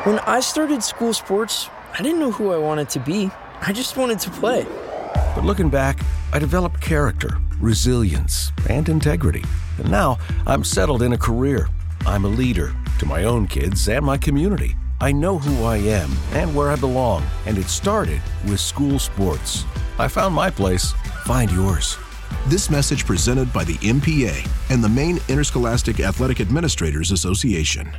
When I started school sports, I didn't know who I wanted to be. I just wanted to play. But looking back, I developed character, resilience, and integrity. And now I'm settled in a career. I'm a leader to my own kids and my community. I know who I am and where I belong, and it started with school sports. I found my place. Find yours. This message presented by the MPA and the Maine Interscholastic Athletic Administrators Association.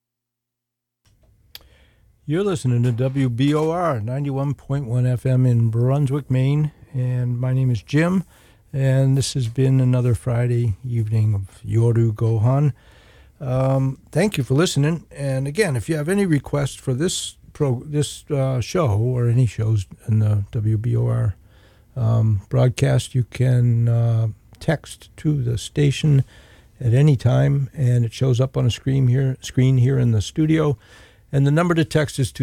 You're listening to WBOR 91.1 FM in Brunswick, Maine, and my name is Jim, and this has been another Friday evening of Yoru Gohan. Thank you for listening, and again, if you have any requests for this show or any shows in the WBOR broadcast, you can text to the station at any time, and it shows up on a screen here in the studio. And the number to text is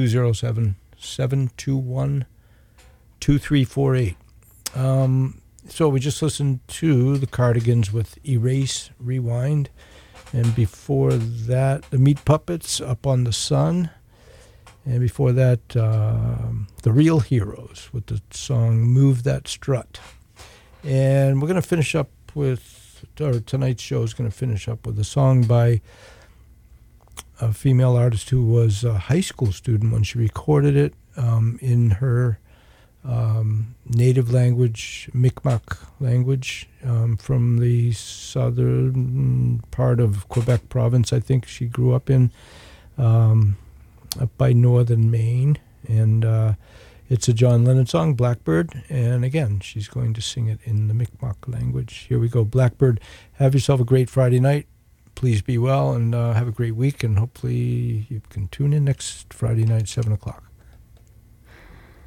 207-721-2348. So we just listened to the Cardigans with Erase, Rewind. And before that, the Meat Puppets, Up on the Sun. And before that, the Real Heroes with the song Move That Strut. And we're going to finish up with, or tonight's show is going to finish up with a song by a female artist who was a high school student when she recorded it in her native language, Mi'kmaq language, from the southern part of Quebec province, I think she grew up in, up by northern Maine. And it's a John Lennon song, Blackbird. And again, she's going to sing it in the Mi'kmaq language. Here we go, Blackbird. Have yourself a great Friday night. Please be well and have a great week, and hopefully you can tune in next Friday night, 7 o'clock.